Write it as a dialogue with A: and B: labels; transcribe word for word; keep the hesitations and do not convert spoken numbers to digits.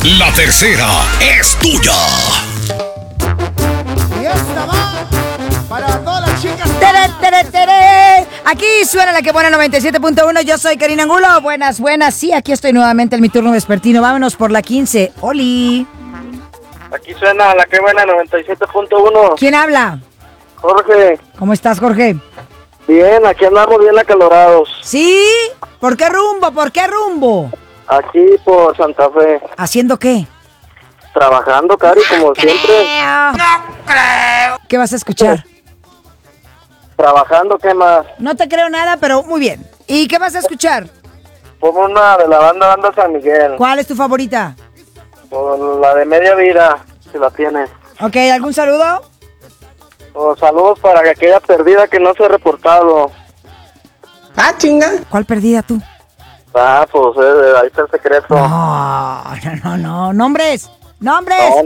A: La tercera es tuya.
B: Y esta va para todas las chicas.
C: ¡Tere, tere, tere! Aquí suena la que buena noventa y siete punto uno. Yo soy Karina Angulo. Buenas, buenas. Sí, aquí estoy nuevamente en mi turno vespertino. Vámonos por la quince. ¡Oli!
D: Aquí suena la que buena noventa y siete punto uno.
C: ¿Quién habla?
D: Jorge.
C: ¿Cómo estás, Jorge?
D: Bien, aquí andamos bien acalorados.
C: ¿Sí? ¿Por qué rumbo? ¿Por qué rumbo?
D: Aquí por Santa Fe.
C: ¿Haciendo qué?
D: Trabajando, Cari, como siempre.
C: ¿Qué vas a escuchar?
D: Trabajando, ¿qué más?
C: No te creo nada, pero muy bien. ¿Y qué vas a escuchar?
D: Pongo una de la banda Banda San Miguel.
C: ¿Cuál es tu favorita?
D: O la de Media Vida, si la tienes.
C: Ok, ¿algún saludo?
D: O saludos para aquella perdida que no se ha reportado.
B: Ah, chinga.
C: ¿Cuál perdida tú?
D: Ah, pues eh, ahí está el secreto.
C: No, no, no, no. Nombres, nombres.
D: No,